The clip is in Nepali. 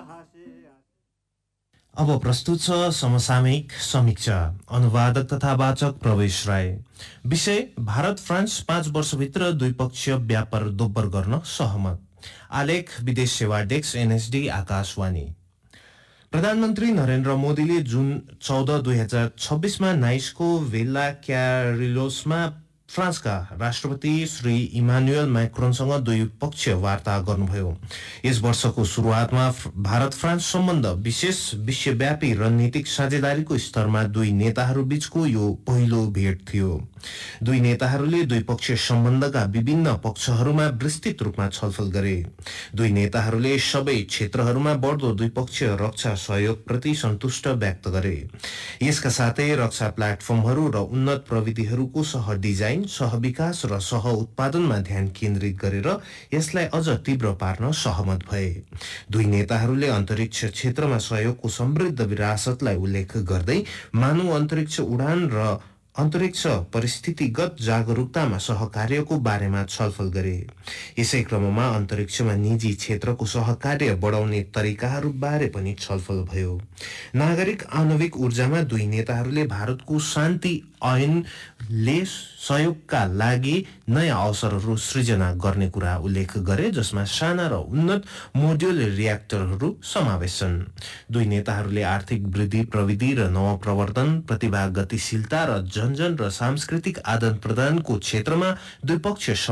अब प्रस्तुत छ समसामयिक समीक्षा। अनुवादक तथा वाचक प्रवेश राय। विषय भारत फ्रान्स 5 वर्षभित्र द्विपक्षीय व्यापार दोब्बर गर्न सहमत। आलेख विदेश सेवा डेस्क एनएसडी आकाशवाणी। प्रधानमन्त्री नरेन्द्र मोदीले जुन 14 2026 मा नाइसको भेल्ला क्यारिलोसमा फ्रान्सका राष्ट्रपति श्री इमानुएल मैक्रोनसँग द्विपक्षीय वार्ता गर्नुभयो। यस वर्षको सुरुवातमा भारत फ्रान्स सम्बन्ध विशेष विश्वव्यापी रणनीतिक साझेदारीको स्तरमा दुई नेताहरू बीचको यो पहिलो भेट थियो। दुई नेताहरूले द्विपक्षीय सम्बन्धका विभिन्न पक्षहरूमा विस्तृत रूपमा छलफल गरे। दुई नेताहरूले सबै क्षेत्रहरूमा बढ्दो द्विपक्षीय रक्षा सहयोगप्रति सन्तुष्ट व्यक्त गरे। यसका साथै रक्षा प्लेटफर्महरू र उन्नत प्रविधिहरूको सह डिजाइन, सहविकास र सह उत्पादनमा ध्यान केन्द्रित गरेर यसलाई अझ तीव्र पार्न सहमत भए। दुई नेताहरूले अन्तरिक्ष क्षेत्रमा सहयोगको समृद्ध विरासतलाई उल्लेख गर्दै मानव अन्तरिक्ष उडान र अन्तरिक्ष परिस्थितिगत जागरूकतामा सहकार्यको बारेमा छलफल गरे। यसै क्रममा अन्तरिक्षमा निजी क्षेत्रको सहकार्य बढाउने तरिकाहरू बारे पनि छलफल भयो। नागरिक आणविक ऊर्जामा दुई नेताहरूले भारतको शान्ति ऐनले सहयोगका लागि नयाँ अवसरहरू सृजना गर्ने कुरा उल्लेख गरे, जसमा साना र उन्नत मोड्युल रियाक्टरहरू समावेश छन्। दुई नेताहरूले आर्थिक वृद्धि, प्रविधि र नवप्रवर्तन, प्रतिभा, गतिशीलता र जनजन र सांस्कृतिक आदान प्रदानको क्षेत्रमा द्विपक्षीय